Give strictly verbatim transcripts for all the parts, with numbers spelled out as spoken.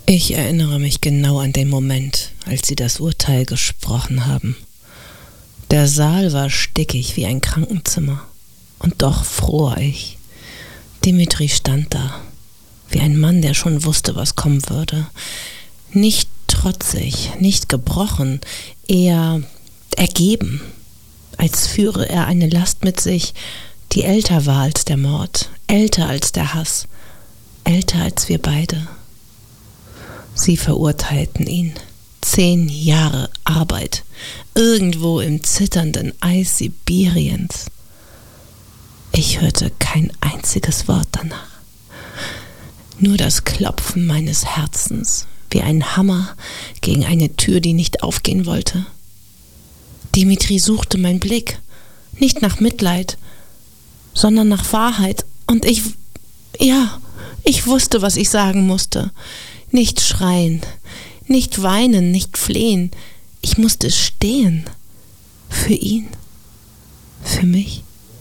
Ich erinnere mich genau an den Moment, als sie das Urteil gesprochen haben. Der Saal war stickig wie ein Krankenzimmer. Und doch fror ich. Dimitri stand da, wie ein Mann, der schon wusste, was kommen würde. Nicht trotzig, nicht gebrochen, eher ergeben, als führe er eine Last mit sich, die älter war als der Mord, älter als der Hass, älter als wir beide. Sie verurteilten ihn. Zehn Jahre Arbeit, irgendwo im zitternden Eis Sibiriens. Ich hörte kein einziges Wort danach. Nur das Klopfen meines Herzens, wie ein Hammer gegen eine Tür, die nicht aufgehen wollte. Dimitri suchte meinen Blick, nicht nach Mitleid, sondern nach Wahrheit. Und ich, ja, ich wusste, was ich sagen musste. Nicht schreien, nicht weinen, nicht flehen. Ich musste stehen. Für ihn. Für mich.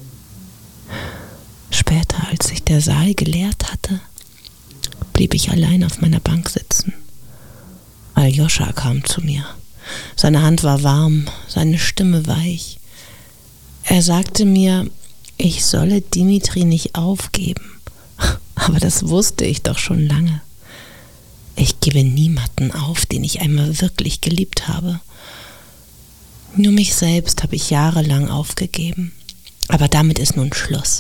Später, als sich der Saal geleert hatte, blieb ich allein auf meiner Bank sitzen. Aljoscha kam zu mir. Seine Hand war warm, seine Stimme weich. Er sagte mir, ich solle Dimitri nicht aufgeben. Aber das wusste ich doch schon lange. Ich gebe niemanden auf, den ich einmal wirklich geliebt habe. Nur mich selbst habe ich jahrelang aufgegeben. Aber damit ist nun Schluss.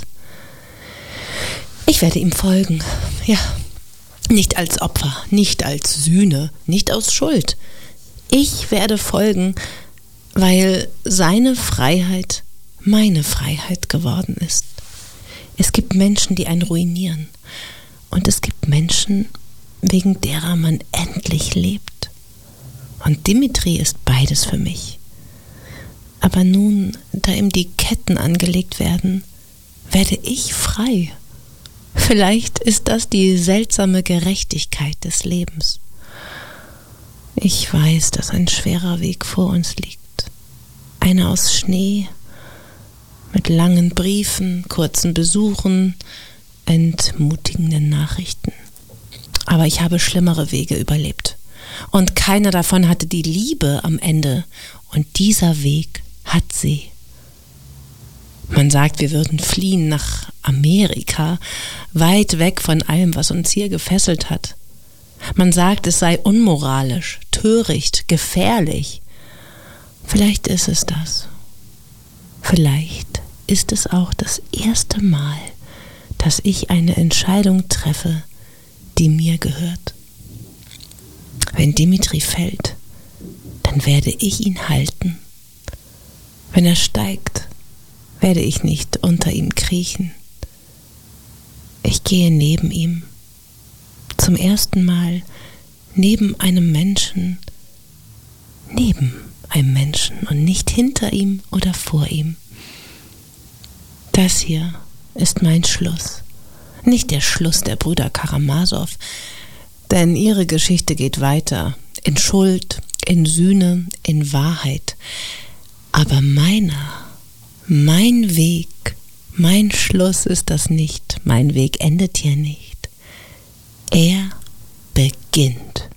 Ich werde ihm folgen, ja. Nicht als Opfer, nicht als Sühne, nicht aus Schuld. Ich werde folgen, weil seine Freiheit meine Freiheit geworden ist. Es gibt Menschen, die einen ruinieren. Und es gibt Menschen, wegen derer man endlich lebt. Und Dimitri ist beides für mich. Aber nun, da ihm die Ketten angelegt werden, werde ich frei. Vielleicht ist das die seltsame Gerechtigkeit des Lebens. Ich weiß, dass ein schwerer Weg vor uns liegt. Einer aus Schnee, mit langen Briefen, kurzen Besuchen, entmutigenden Nachrichten. Aber ich habe schlimmere Wege überlebt. Und keiner davon hatte die Liebe am Ende. Und dieser Weg hat sie. Man sagt, wir würden fliehen nach Amerika, weit weg von allem, was uns hier gefesselt hat. Man sagt, es sei unmoralisch, töricht, gefährlich. Vielleicht ist es das. Vielleicht ist es auch das erste Mal, dass ich eine Entscheidung treffe, die mir gehört. Wenn Dimitri fällt, dann werde ich ihn halten. Wenn er steigt, werde ich nicht unter ihm kriechen. Ich gehe neben ihm, zum ersten Mal neben einem Menschen, neben einem Menschen und nicht hinter ihm oder vor ihm. Das hier ist mein Schluss. Nicht der Schluss der Brüder Karamasow, denn ihre Geschichte geht weiter, in Schuld, in Sühne, in Wahrheit. Aber meiner, mein Weg, mein Schluss ist das nicht. Mein Weg endet hier nicht. Er beginnt.